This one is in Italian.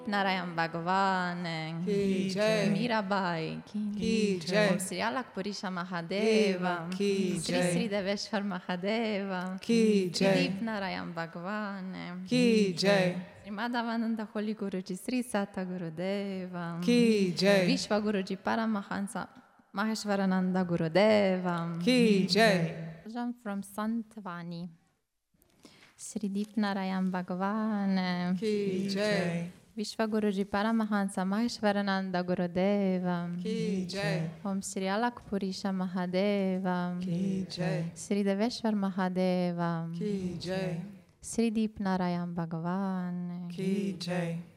Narayam Bhagavan Ki Jai. Mirabai Ki Jai. Om Sri Alakpurisha Mahadeva Ki Sri Jai. Sri Deveshwar Mahadeva Ki Jai. Deep Narayam Bhagavan Ki Jai. Sri Madhavananda Holy Guruji Sri Sata Gurudeva Ki Jai. Vishwa Guruji Paramahansa Maheshwarananda Gurudeva Ki Jai. From Santvani Sri Deep Narayam Bhagavan Ki Jai. Vishwa Guruji Paramahansa Maheshwarananda Gurudeva Ki Jai. Om Sri Alakpurisha Mahadeva Ki Jai. Sri Deveshwar Mahadeva Ki Jai. Sri Deep Narayam Bhagavan Ki Jai.